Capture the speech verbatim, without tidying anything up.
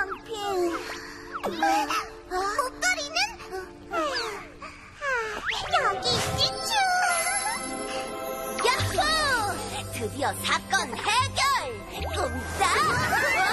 핑. 목도리는? 여기 있지, 츄. 야호! 드디어 사건 해결! 꿈싸!